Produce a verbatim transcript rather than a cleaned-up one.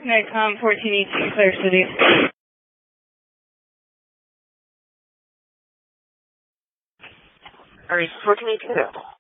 NICOM fourteen eighteen, Clear City. All right, fourteen eighteen.